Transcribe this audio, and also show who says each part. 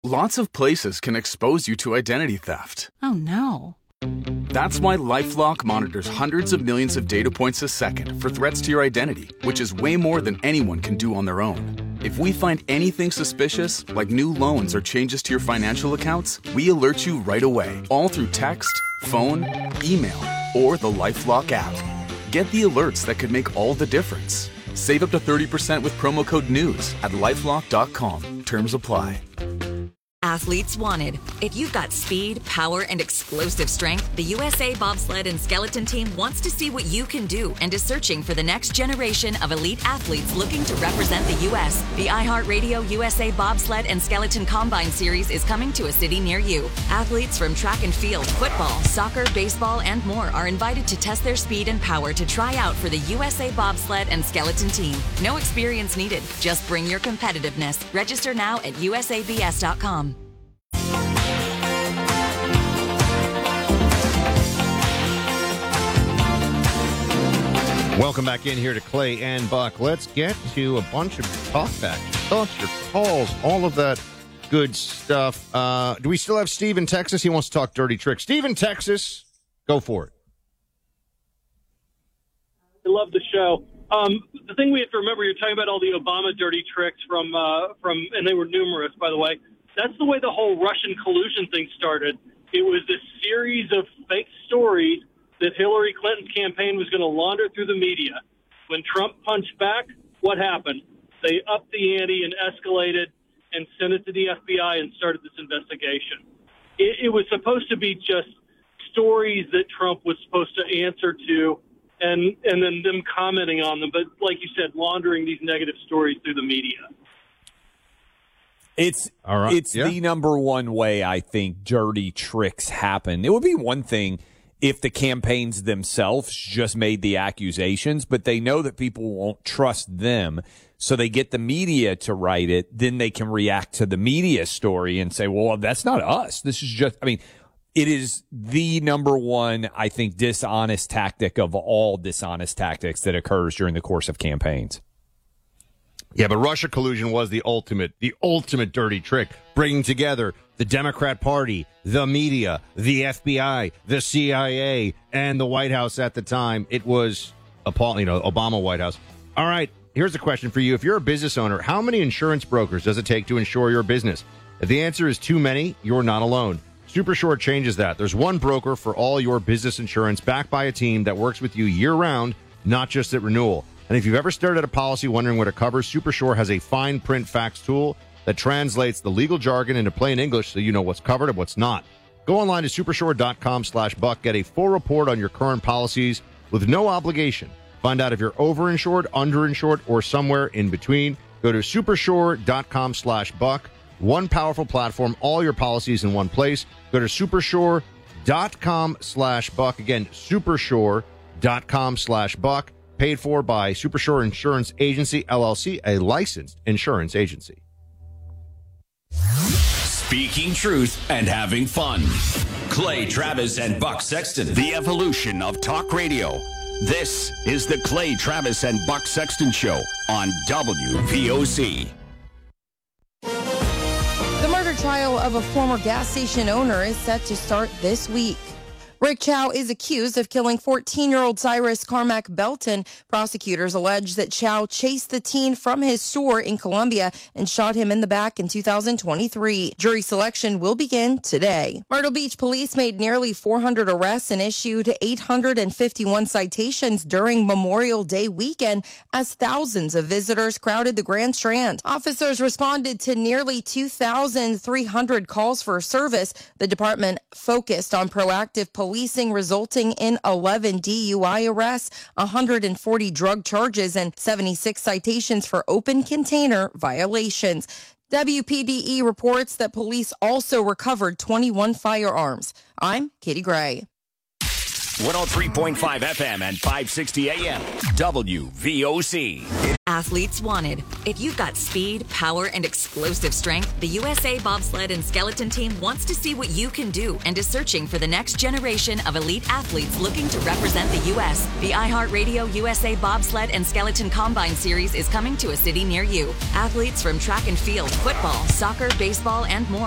Speaker 1: Lots of places can expose you to identity theft.
Speaker 2: Oh, no.
Speaker 1: That's why LifeLock monitors hundreds of millions of data points a second for threats to your identity, which is way more than anyone can do on their own. If we find anything suspicious, like new loans or changes to your financial accounts, we alert you right away, all through text, phone, email, or the LifeLock app. Get the alerts that could make all the difference. Save up to 30% with promo code NEWS at LifeLock.com. Terms apply.
Speaker 3: Athletes wanted. If you've got speed, power, and explosive strength, the USA Bobsled and Skeleton Team wants to see what you can do and is searching for the next generation of elite athletes looking to represent the U.S. The iHeartRadio USA Bobsled and Skeleton Combine Series is coming to a city near you. Athletes from track and field, football, soccer, baseball, and more are invited to test their speed and power to try out for the USA Bobsled and Skeleton Team. No experience needed. Just bring your competitiveness. Register now at usabs.com.
Speaker 4: Welcome back in here to Clay and Buck. Let's get to a bunch of talkbacks, thoughts, your calls, all of that good stuff. Do we still have Steve in Texas? He wants to talk dirty tricks. Steve in Texas, go for it.
Speaker 5: I love the show. The thing we have to remember, you're talking about all the Obama dirty tricks from, and they were numerous, by the way. That's the way the whole Russian collusion thing started. It was this series of fake stories that Hillary Clinton's campaign was going to launder through the media. When Trump punched back, what happened? They upped the ante and escalated and sent it to the FBI and started this investigation. It was supposed to be just stories that Trump was supposed to answer to and then them commenting on them. But like you said, laundering these negative stories through the media.
Speaker 6: It's
Speaker 4: all right.
Speaker 6: It's the number one way I think dirty tricks happen. It would be one thing if the campaigns themselves just made the accusations, but they know that people won't trust them, so they get the media to write it. Then they can react to the media story and say, well, that's not us. This is just, it is the number one, I think, dishonest tactic of all dishonest tactics that occurs during the course of campaigns.
Speaker 4: Yeah, but Russia collusion was the ultimate dirty trick, bringing together the Democrat Party, the media, the FBI, the CIA, and the White House at the time. It was appalling, Obama White House. All right, here's a question for you. If you're a business owner, how many insurance brokers does it take to insure your business? If the answer is too many, you're not alone. Supershore changes that. There's one broker for all your business insurance, backed by a team that works with you year-round, not just at renewal. And if you've ever stared at a policy wondering what it covers, Supershore has a fine print facts tool that translates the legal jargon into plain English so you know what's covered and what's not. Go online to supershore.com/buck. Get a full report on your current policies with no obligation. Find out if you're overinsured, underinsured, or somewhere in between. Go to supershore.com/buck. One powerful platform, all your policies in one place. Go to supershore.com/buck. Again, supershore.com/buck. Paid for by Supershore Insurance Agency, LLC, a licensed insurance agency.
Speaker 7: Speaking truth and having fun. Clay Travis and Buck Sexton. The evolution of talk radio. This is the Clay Travis and Buck Sexton Show on WVOC.
Speaker 8: The murder trial of a former gas station owner is set to start this week. Rick Chow is accused of killing 14-year-old Cyrus Carmack Belton. Prosecutors allege that Chow chased the teen from his store in Columbia and shot him in the back in 2023. Jury selection will begin today. Myrtle Beach police made nearly 400 arrests and issued 851 citations during Memorial Day weekend as thousands of visitors crowded the Grand Strand. Officers responded to nearly 2,300 calls for service. The department focused on proactive policing, resulting in 11 DUI arrests, 140 drug charges, and 76 citations for open container violations. WPDE reports that police also recovered 21 firearms. I'm Katie Gray.
Speaker 7: 103.5 FM and 560 AM. WVOC.
Speaker 3: Athletes wanted. If you've got speed, power, and explosive strength, the USA Bobsled and Skeleton Team wants to see what you can do and is searching for the next generation of elite athletes looking to represent the U.S. The iHeartRadio USA Bobsled and Skeleton Combine Series is coming to a city near you. Athletes from track and field, football, soccer, baseball, and more